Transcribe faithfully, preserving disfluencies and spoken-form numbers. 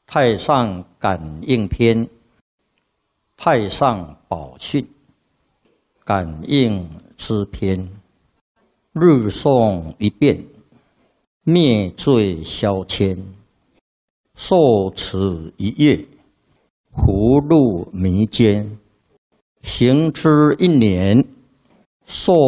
太上感应篇，太上宝训，感应之篇，日诵一遍，灭罪消愆。受持一月，福禄弥坚。行之一年，受